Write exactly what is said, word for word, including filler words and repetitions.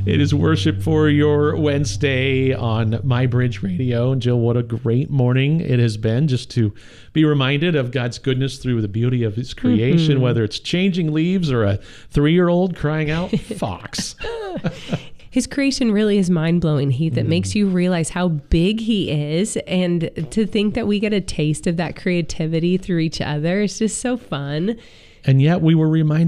It is worship for your Wednesday on My Bridge Radio. And Jill, what a great morning it has been just to be reminded of God's goodness through the beauty of his creation, mm-hmm. whether it's changing leaves or a three-year-old crying out, fox. His creation really is mind-blowing, Heath. It mm. makes you realize how big he is, and to think that we get a taste of that creativity through each other is just so fun. And yet we were reminded